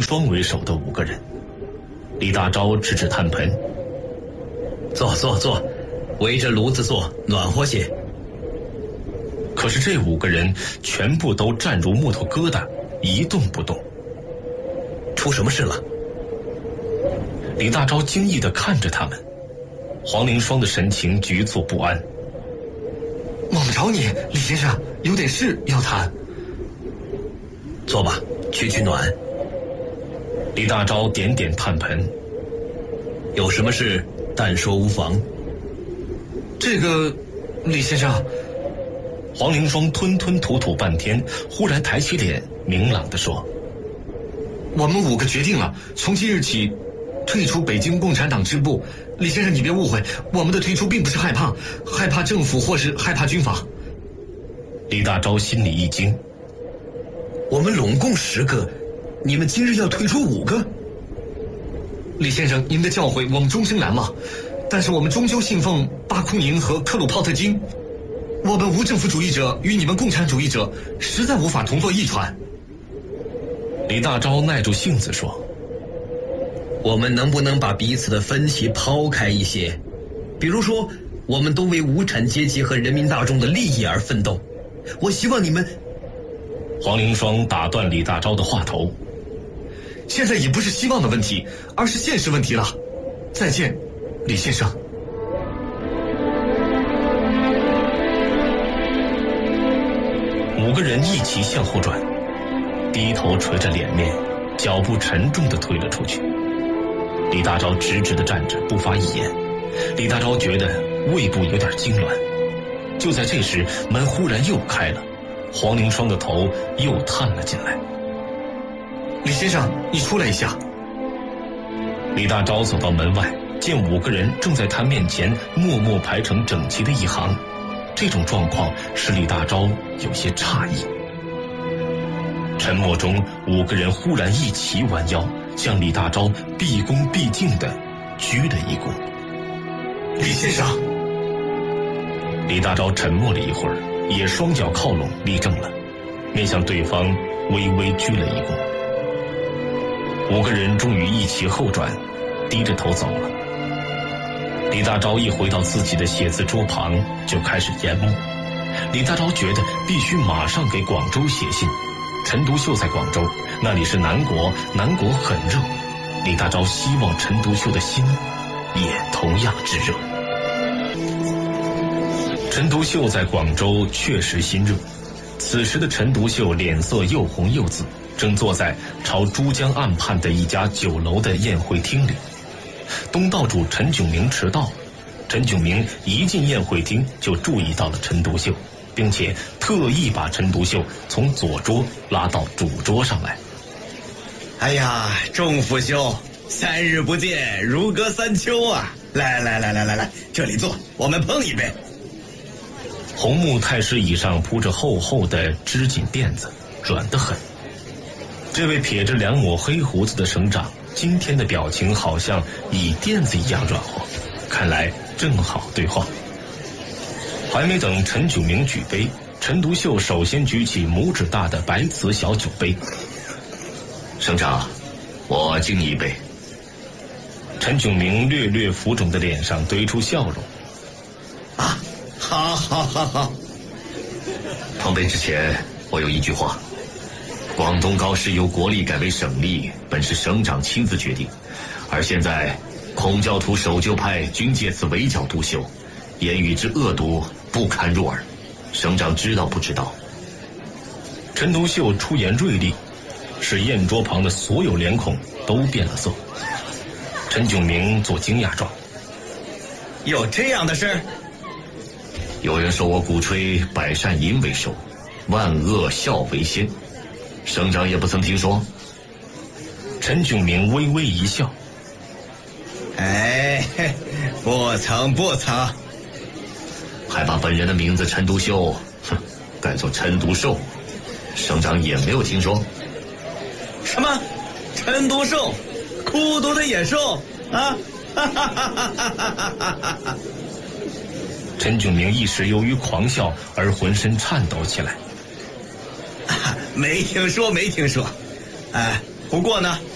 双为首的5个人。李大钊指指炭盆：“ 坐，围着炉子坐，暖和些。” 可是这5个人全部都站如木头疙瘩，一动不动。 出什么事了？ 李大钊惊异地看着他们，黄灵霜的神情局促不安。 我们找你，李先生，有点事要谈。 坐吧，取暖。 李大钊点点炭盆：“ 有什么事，但说无妨。” 这个，李先生。 黄灵霜吞吞吐吐半天，忽然抬起脸，明朗地说：“ 我们5个决定了，从今日起退出北京共产党支部。李先生，你别误会，我们的退出并不是害怕政府或是害怕军阀。” 李大钊心里一惊：“ 我们拢共10个，你们今日要退出5个？” 李先生，您的教诲我们终身难忘，但是我们终究信奉巴库宁和克鲁泡特金。我们无政府主义者与你们共产主义者实在无法同坐一船。 李大钊耐住性子说：“ 我们能不能把彼此的分歧抛开一些？比如说，我们都为无产阶级和人民大众的利益而奋斗。我希望你们……” 黄灵霜打断李大钊的话头：“ 现在也不是希望的问题，而是现实问题了。再见，李先生。” 5个人一齐向后转，低头垂着脸面，脚步沉重地退了出去。李大钊直直地站着，不发一言。李大钊觉得胃部有点痉挛。就在这时，门忽然又开了，黄灵霜的头又探了进来。 “李先生，你出来一下。” 李大钊走到门外，见5个人正在他面前默默排成整齐的一行。这种状况使李大钊有些诧异。沉默中，5个人忽然一齐弯腰，向李大钊毕恭毕敬地鞠了一躬。 “李先生。” 李大钊沉默了一会儿，也双脚靠拢立正了，面向对方微微鞠了一躬。5个人终于一齐后转，低着头走了。李大钊一回到自己的写字桌旁，就开始研墨。李大钊觉得必须马上给广州写信。陈独秀在广州，那里是南国，南国很热。李大钊希望陈独秀的心也同样炙热。陈独秀在广州确实心热。此时的陈独秀脸色又红又紫，正坐在朝珠江岸畔的一家酒楼的宴会厅里。东道主陈炯明迟到，陈炯明一进宴会厅就注意到了陈独秀，并且特意把陈独秀从左桌拉到主桌上来。 “哎呀，仲辅兄，3日不见，如隔3秋啊！来，这里坐，我们碰一杯。” 红木太师椅上铺着厚厚的织锦垫子，软得很。这位撇着2抹黑胡子的省长，今天的表情好像椅垫子一样软和，看来正好对话。还没等陈炯明举杯，陈独秀首先举起拇指大的白瓷小酒杯。 “省长，我敬你一杯。” 陈炯明略略浮肿的脸上堆出笑容。 “啊，好。碰杯之前，我有一句话。广东高师由国立改为省立，本是省长亲自决定，而现在孔教徒守旧派均借此围剿独秀，言语之恶毒不堪入耳，省长知道不知道？” 陈独秀出言锐利，使宴桌旁的所有脸孔都变了色。陈炯明做惊讶状：“ 有这样的事？有人说我鼓吹百善淫为首，万恶孝为先，省长也不曾听说？” 陈炯明微微一笑：“ 哎，不曾。还把本人的名字陈独秀，改作陈独寿，省长也没有听说。”“什么？陈独寿？孤独的野兽啊！” 陈炯明一时由于狂笑而浑身颤抖起来。 “没听说。不过呢，